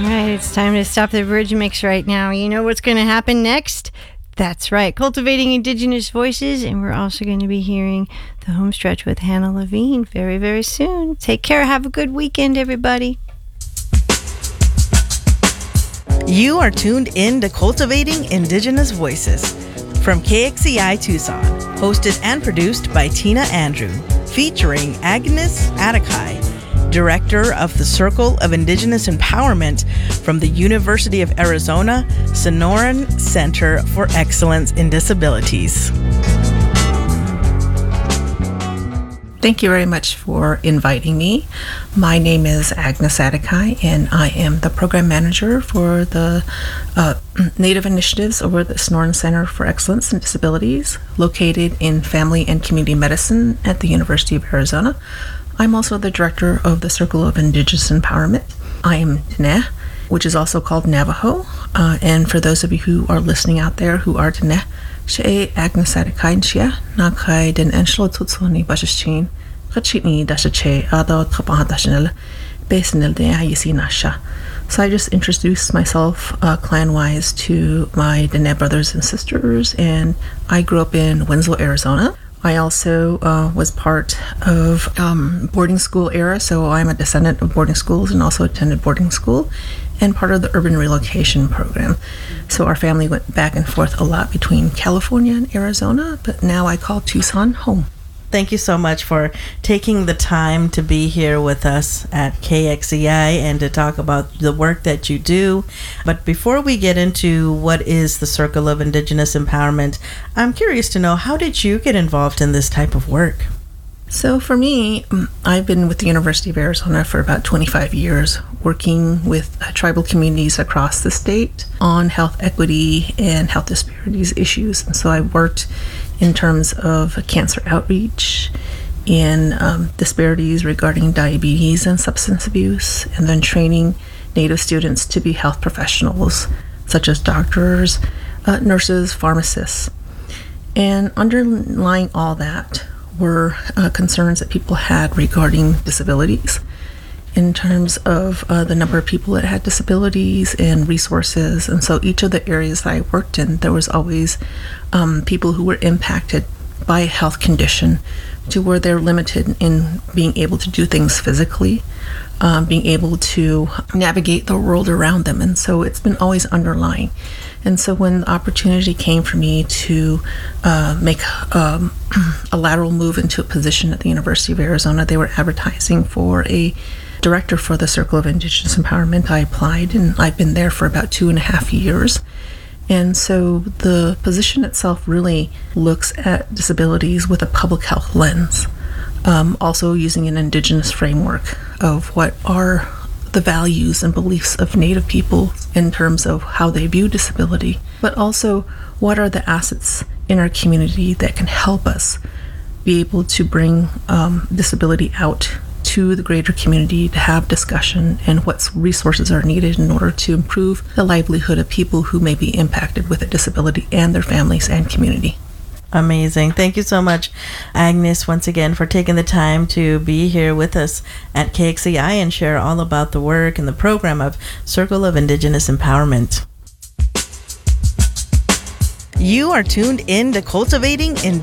right, it's time to stop the Bridge Mix right now. You know what's going to happen next? That's right, Cultivating Indigenous Voices, and we're also going to be hearing The Home Stretch with Hannah Levine very, very soon. Take care. Have a good weekend, everybody. You are tuned in to Cultivating Indigenous Voices from KXCI Tucson, hosted and produced by Tina Andrew, featuring Agnes Atakai, Director of the Circle of Indigenous Empowerment from the University of Arizona Sonoran Center for Excellence in Disabilities. Thank you very much for inviting me. My name is Agnes Atakai, and I am the Program Manager for the Native Initiatives over the Sonoran Center for Excellence in Disabilities, located in Family and Community Medicine at the University of Arizona. I'm also the Director of the Circle of Indigenous Empowerment. I am Diné, which is also called Navajo. And for those of you who are listening out there who are Diné, She Agnes Atakai Nshia, Nakai Den Enshlo Tutsoni Bashachin, Kachini Dashache, Ado Kapahadashanel, Basinel de Ayisi Nasha. So I just introduced myself clan-wise to my Diné brothers and sisters, and I grew up in Winslow, Arizona. I also was part of boarding school era, so I'm a descendant of boarding schools and also attended boarding school and part of the urban relocation program. So our family went back and forth a lot between California and Arizona, but now I call Tucson home. Thank you so much for taking the time to be here with us at KXCI and to talk about the work that you do. But before we get into what is the Circle of Indigenous Empowerment, I'm curious to know, how did you get involved in this type of work? So for me, I've been with the University of Arizona for about 25 years, working with tribal communities across the state on health equity and health disparities issues. And so I worked in terms of cancer outreach and disparities regarding diabetes and substance abuse, and then training Native students to be health professionals, such as doctors, nurses, pharmacists. And underlying all that were concerns that people had regarding disabilities in terms of the number of people that had disabilities and resources. And so each of the areas that I worked in, there was always people who were impacted by a health condition to where they're limited in being able to do things physically, being able to navigate the world around them. And so it's been always underlying. And so when the opportunity came for me to make a lateral move into a position at the University of Arizona, they were advertising for a director for the Circle of Indigenous Empowerment. I applied, and I've been there for about 2.5 years. And so the position itself really looks at disabilities with a public health lens, also using an Indigenous framework of what are the values and beliefs of Native people in terms of how they view disability, but also what are the assets in our community that can help us be able to bring disability out to the greater community to have discussion, and what resources are needed in order to improve the livelihood of people who may be impacted with a disability and their families and community. Amazing. Thank you so much, Agnes, once again, for taking the time to be here with us at KXCI and share all about the work and the program of Circle of Indigenous Empowerment. You are tuned in to Cultivating